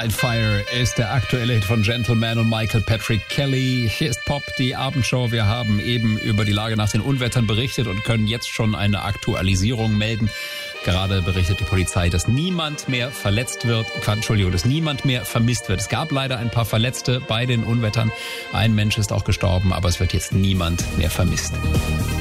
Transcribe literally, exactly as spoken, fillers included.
Like Fire ist der aktuelle Hit von Gentleman und Michael Patrick Kelly. Hier ist Pop, die Abendshow. Wir haben eben über die Lage nach den Unwettern berichtet und können jetzt schon eine Aktualisierung melden. Gerade berichtet die Polizei, dass niemand mehr verletzt wird, Entschuldigung, dass niemand mehr vermisst wird. Es gab leider ein paar Verletzte bei den Unwettern. Ein Mensch ist auch gestorben, aber es wird jetzt niemand mehr vermisst.